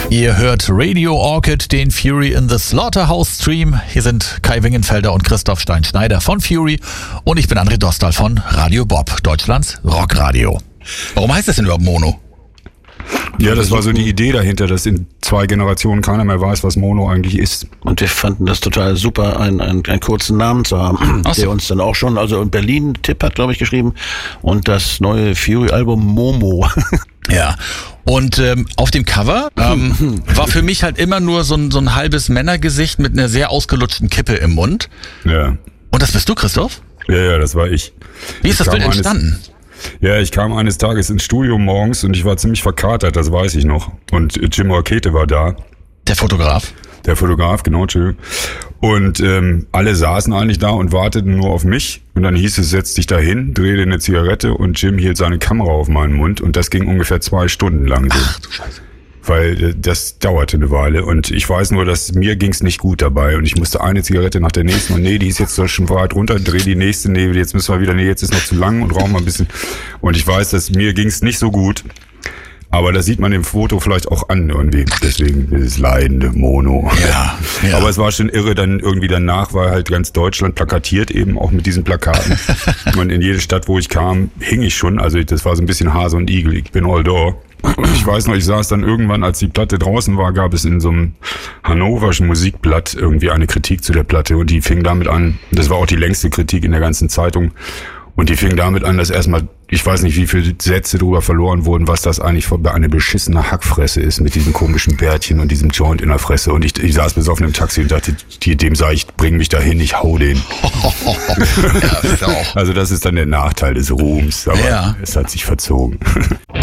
Ihr hört Radio Orchid, den Fury in the Slaughterhouse Stream. Hier sind Kai Wingenfelder und Christoph Stein-Schneider von Fury und ich bin André Dostal von Radio Bob, Deutschlands Rockradio. Warum heißt das denn überhaupt Mono? Ja, das war so die Idee dahinter, dass in 2 Generationen keiner mehr weiß, was Mono eigentlich ist. Und wir fanden das total super, einen kurzen Namen zu haben, der uns dann auch schon, also in Berlin, Tipp hat, glaube ich, geschrieben, und das neue Fury-Album Momo. Ja, und auf dem Cover war für mich halt immer nur so ein halbes Männergesicht mit einer sehr ausgelutschten Kippe im Mund. Ja. Und das bist du, Christoph? Ja, das war ich. Wie ist das Bild entstanden? Ich kam eines Tages ins Studio morgens und ich war ziemlich verkatert, das weiß ich noch. Und Jim Rakete war da. Der Fotograf? Der Fotograf, genau, tschö. Und alle saßen eigentlich da und warteten nur auf mich. Und dann hieß es, setz dich da hin, dreh dir eine Zigarette und Jim hielt seine Kamera auf meinen Mund. Und das ging ungefähr 2 Stunden lang so. Ach du Scheiße. Weil das dauerte eine Weile und ich weiß nur, dass mir ging's nicht gut dabei und ich musste eine Zigarette nach der nächsten und die ist jetzt schon weit runter, dreh die nächste, jetzt müssen wir wieder, jetzt ist noch zu lang und rauchen mal ein bisschen. Und ich weiß, dass mir ging's nicht so gut, aber das sieht man im Foto vielleicht auch an irgendwie, deswegen dieses leidende Mono. Ja. Aber es war schon irre, dann irgendwie danach war halt ganz Deutschland plakatiert eben auch mit diesen Plakaten und in jede Stadt, wo ich kam, hing ich schon, also das war so ein bisschen Hase und Igel, ich bin all da. Und ich weiß noch, ich saß dann irgendwann, als die Platte draußen war, gab es in so einem hannoverschen Musikblatt irgendwie eine Kritik zu der Platte und die fing damit an, das war auch die längste Kritik in der ganzen Zeitung und die fing damit an, dass erstmal, ich weiß nicht, wie viele Sätze drüber verloren wurden, was das eigentlich für eine beschissene Hackfresse ist mit diesem komischen Bärtchen und diesem Joint in der Fresse und ich saß besoffen im Taxi und dachte, dem sag ich, bring mich dahin, ich hau den. Ja, also das ist dann der Nachteil des Ruhms, aber es hat sich verzogen.